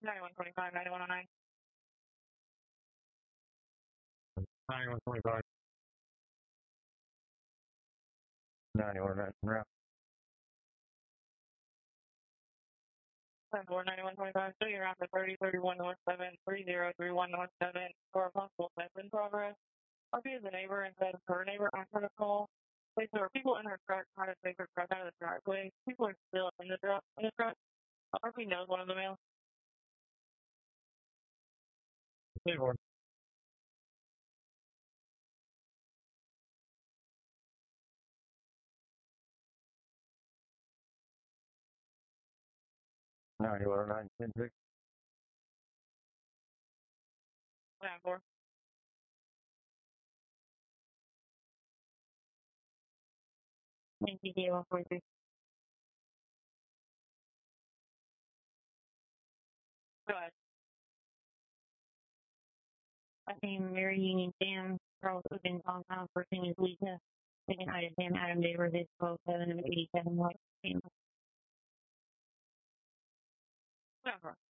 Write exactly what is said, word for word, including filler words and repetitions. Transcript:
ninety-one twenty-five, ninety-one oh nine. ninety-one twenty-five. ninety-one oh nine, route. ten four, ninety-one twenty-five, so you're after thirty thirty-one North seven, three zero three one North seven, for a possible theft in progress. R P is a neighbor and said her neighbor answered a call. Wait, there were people in her truck trying to take her truck out of the driveway. People are still in the truck. In the truck. R P knows one of the males. Keyboard. ninety-one oh nine, ten six. nine four. Thank you, one forty-three. Go ahead. I think Mary Union Sam, Charles Open compound, first name is Lisa. Second item, Sam Adam Davis, is twelve seven eighty-seven. nine four.